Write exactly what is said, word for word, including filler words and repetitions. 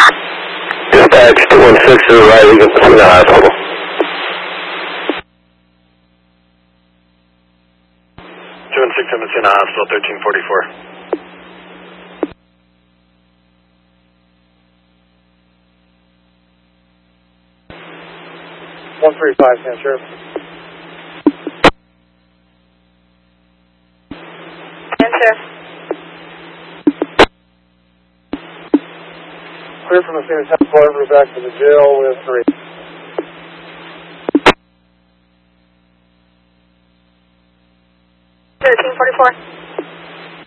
Dispatch two one six to the right, we can put in the hospital. two one six, I'm in the hospital, thirteen forty-four. one three five, San Sheriff. Answer. Clear from the scene of ten four, we're back to the jail with three.